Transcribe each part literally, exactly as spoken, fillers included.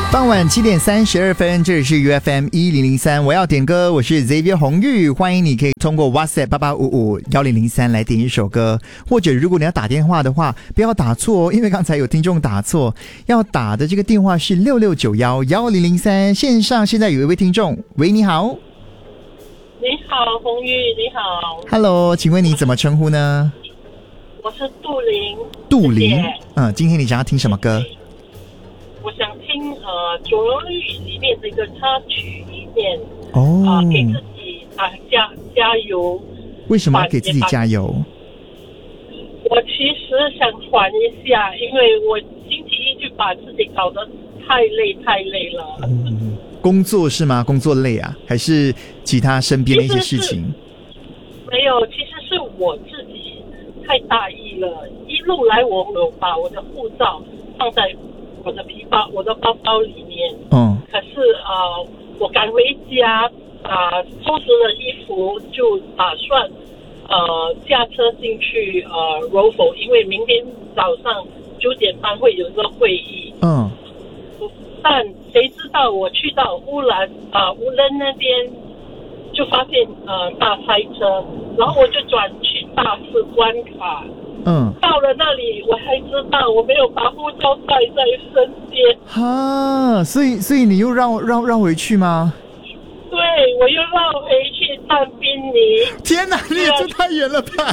傍晚七点三十二分，这里是 U F M 一零零三，我要点歌，我是 Xavier 红玉，欢迎你可以通过 WhatsApp 八八五五一零零三来点一首歌，或者如果你要打电话的话，不要打错哦，因为刚才有听众打错，要打的这个电话是六六九一一零零三，线上现在有一位听众，喂，你好。 你好，红玉，你好。 Hello， 请问你怎么称呼呢？ 我是杜玲。 杜玲，嗯，今天你想要听什么歌？ 我想听呃《左律》里面的一个插曲里面， 哦， 啊、呃，给自己啊加加油。 为什么要给自己加油？ 我其实想缓一下，因为我星期一就把自己搞得太累太累了。 嗯，工作是吗？工作累啊？还是其他身边的一些事情？ 没有，其实是我自己太大意了。一路来我有把我的护照放在我的皮包、我的包包里面。嗯。可是呃，我赶回家啊、呃，收拾了衣服，就打算呃驾车进去呃柔佛，因为明天早上九点半会有一个会议。嗯。但谁知道我去到乌兰啊、呃、乌兰那边，就发现呃大塞车，然后我就转去大使关卡。嗯，到了那里我还知道我没有把护照带在身边。 哈，所以所以你又绕绕绕回去吗？ 对，我又绕回去淡滨尼。 天哪，你也这太远了吧？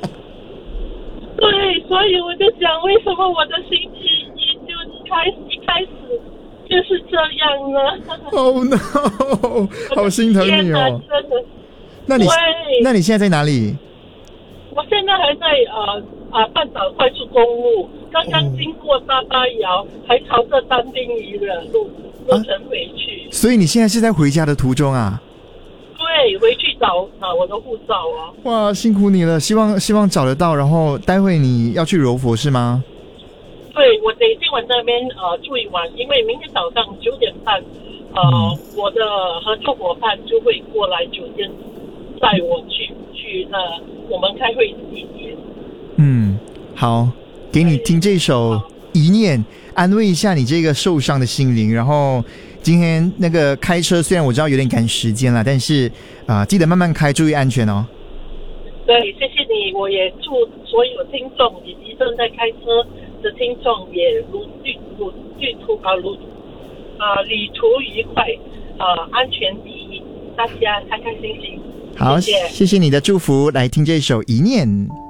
对，所以我就想，为什么我的星期一就开始一开始就是这样呢？ Oh no， 好心疼你哦。 真的。 那你那你现在在哪里？ 我现在还在呃啊半岛快速公路，刚刚经过沙巴窑，还朝着丹丁尼的路路程回去、啊。 所以你现在是在回家的途中啊？ 对，回去找找我的护照啊。 哇，辛苦你了，希望希望找得到，然后待会你要去柔佛是吗？ 对，我得今晚在那边呃住一晚，因为明天早上九点半，呃、嗯，我的合作伙伴就会过来酒店带我去去那我们开会的地点。嗯， 好，给你听这首《一念》，安慰一下你这个受伤的心灵。然后今天那个开车，虽然我知道有点赶时间了，但是啊、呃，记得慢慢开，注意安全哦。 对，谢谢你，我也祝所有听众以及正在开车的听众也如旅如旅途啊如啊旅途愉快啊，安全第一，大家开开心心。 好， 谢谢， 谢谢你的祝福，来听这首《一念》。